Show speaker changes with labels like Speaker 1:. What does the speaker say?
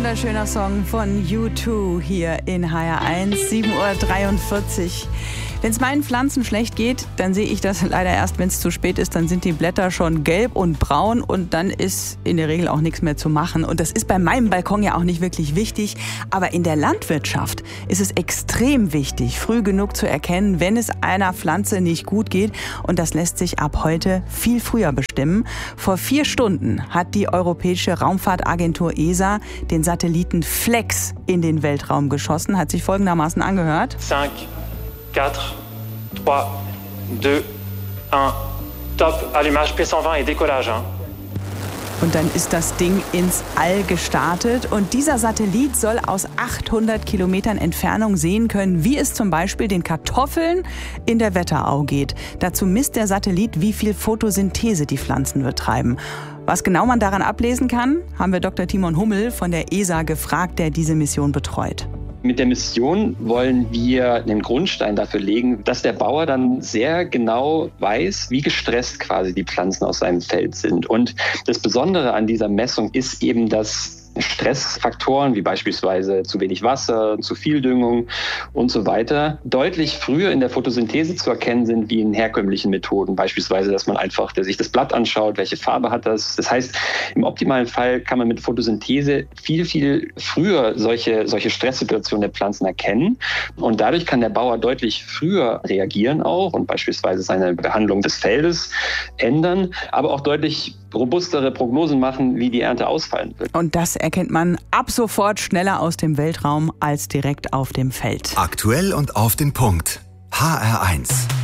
Speaker 1: wunderschöner Song von U2 hier in HR1, 7:43 Uhr. Wenn es meinen Pflanzen schlecht geht, dann sehe ich das leider erst, wenn es zu spät ist. Dann sind die Blätter schon gelb und braun und dann ist in der Regel auch nichts mehr zu machen. Und das ist bei meinem Balkon ja auch nicht wirklich wichtig. Aber in der Landwirtschaft ist es extrem wichtig, früh genug zu erkennen, wenn es einer Pflanze nicht gut geht. Und das lässt sich ab heute viel früher bestimmen. Vor 4 Stunden hat die Europäische Raumfahrtagentur ESA den Satelliten Flex in den Weltraum geschossen. Hat sich folgendermaßen angehört.
Speaker 2: 5, 4, 3, 2, 1, top, allumage P120 et décollage.
Speaker 1: Und dann ist das Ding ins All gestartet. Und dieser Satellit soll aus 800 Kilometern Entfernung sehen können, wie es zum Beispiel den Kartoffeln in der Wetterau geht. Dazu misst der Satellit, wie viel Photosynthese die Pflanzen betreiben. Was genau man daran ablesen kann, haben wir Dr. Timon Hummel von der ESA gefragt, der diese Mission betreut.
Speaker 3: Mit der Mission wollen wir den Grundstein dafür legen, dass der Bauer dann sehr genau weiß, wie gestresst quasi die Pflanzen aus seinem Feld sind. Und das Besondere an dieser Messung ist eben, dass Stressfaktoren wie beispielsweise zu wenig Wasser, zu viel Düngung und so weiter deutlich früher in der Photosynthese zu erkennen sind wie in herkömmlichen Methoden. Beispielsweise, dass man einfach sich das Blatt anschaut, welche Farbe hat das. Das heißt, im optimalen Fall kann man mit Photosynthese viel, viel früher solche Stresssituationen der Pflanzen erkennen. Und dadurch kann der Bauer deutlich früher reagieren auch und beispielsweise seine Behandlung des Feldes ändern, aber auch deutlich robustere Prognosen machen, wie die Ernte ausfallen wird.
Speaker 1: Und das erkennt man ab sofort schneller aus dem Weltraum als direkt auf dem Feld.
Speaker 4: Aktuell und auf den Punkt. HR1.